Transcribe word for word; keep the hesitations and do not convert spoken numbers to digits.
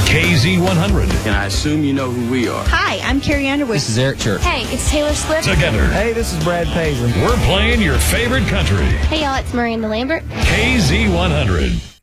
K Z one hundred. And I assume you know who we are. Hi, I'm Carrie Underwood. This is Eric Church. Hey, it's Taylor Swift. Together. Hey, this is Brad Paisley. We're playing your favorite country. Hey, y'all, it's Miranda Lambert. K Z one hundred.